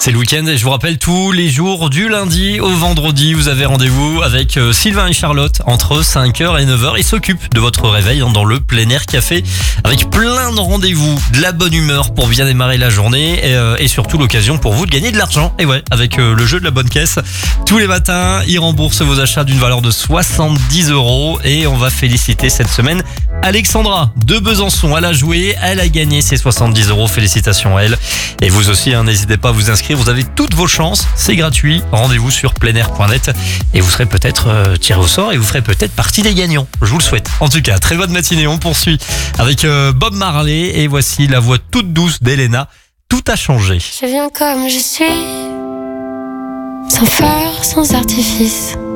C'est le week-end et je vous rappelle, tous les jours du lundi au vendredi, vous avez rendez-vous avec Sylvain et Charlotte entre 5h et 9h. Ils s'occupent de votre réveil dans le plein air café avec plein de rendez-vous, de la bonne humeur pour bien démarrer la journée et surtout l'occasion pour vous de gagner de l'argent. Et ouais, avec le jeu de la bonne caisse. Tous les matins, ils remboursent vos achats d'une valeur de 70 € et on va féliciter cette semaine Alexandra de Besançon. Elle a joué, elle a gagné ses 70 €. Félicitations à elle. Et vous aussi, n'hésitez pas à vous inscrire. Vous avez toutes vos chances. C'est gratuit. Rendez-vous sur pleinair.net et vous serez peut-être tiré au sort et vous ferez peut-être partie des gagnants. Je vous le souhaite. En tout cas, très bonne matinée. On poursuit avec Bob Marley et voici la voix toute douce d'Elena. Tout a changé. Je viens comme je suis, sans phare, sans artifice.